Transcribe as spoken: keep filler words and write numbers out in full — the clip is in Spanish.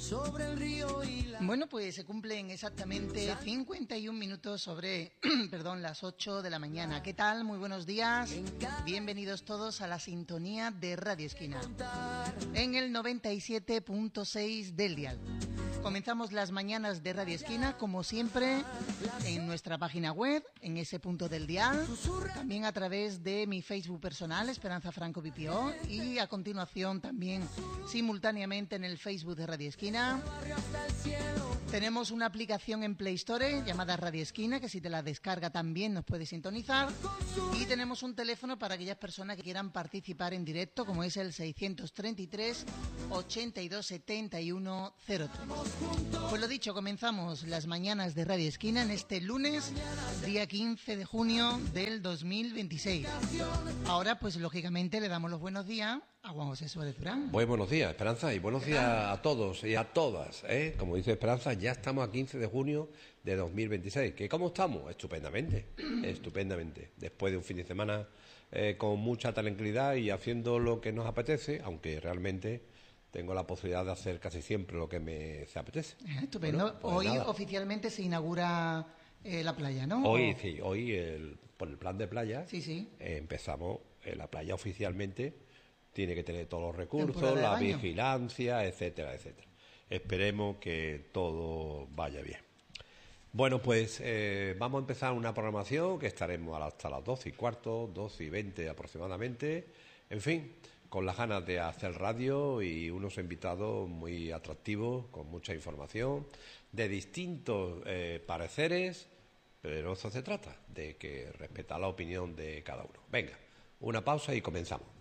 sobre el río y la... Bueno, pues se cumplen exactamente cincuenta y un minutos sobre, perdón, las ocho de la mañana. ¿Qué tal? Muy buenos días. Bienvenidos todos a la sintonía de Radio Esquina en el noventa y siete punto seis del dial. Comenzamos las mañanas de Radio Esquina, como siempre, en nuestra página web, en ese punto del dial, también a través de mi Facebook personal, Esperanza Franco B P O, y a continuación también simultáneamente en el Facebook de Radio Esquina. Tenemos una aplicación en Play Store llamada Radio Esquina, que si te la descarga también nos puedes sintonizar. Y tenemos un teléfono para aquellas personas que quieran participar en directo, como es el seiscientos treinta y tres, ochenta y dos, setenta y uno, cero tres. Pues lo dicho, comenzamos las mañanas de Radio Esquina en este lunes, día quince de junio del dos mil veintiséis. Ahora, pues lógicamente le damos los buenos días a Juan José Suárez Durán. Muy buenos días, Esperanza, y buenos días a todos y a todas, ¿eh? Como dice Esperanza, ya estamos a quince de junio de dos mil veintiséis. ¿Que cómo estamos? Estupendamente, estupendamente. Después de un fin de semana eh, con mucha tranquilidad y haciendo lo que nos apetece, aunque realmente tengo la posibilidad de hacer casi siempre lo que me se apetece. Estupendo. Bueno, pues hoy nada. Oficialmente se inaugura eh, la playa, ¿no? Hoy ¿O? sí, hoy el, por el plan de playa Sí, sí. eh, empezamos eh, la playa oficialmente. Tiene que tener todos los recursos, Temporada de la baño. vigilancia, etcétera, etcétera. Esperemos que todo vaya bien. Bueno, pues eh, vamos a empezar una programación que estaremos hasta las doce y cuarto, doce y veinte aproximadamente. En fin, con las ganas de hacer radio y unos invitados muy atractivos, con mucha información, de distintos eh, pareceres, pero eso se trata, de que respetar la opinión de cada uno. Venga, una pausa y comenzamos.